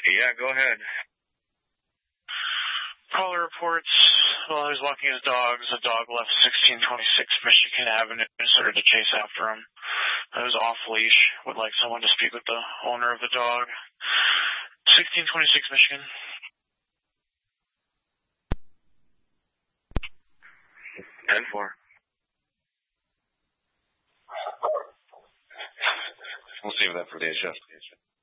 Yeah, go ahead. Caller reports while he was walking his dogs, a dog left 1626 Michigan Avenue and started to chase after him. It was off leash. Would like someone to speak with the owner of the dog. 1626 Michigan. 10-4. We'll save that for the adjustment.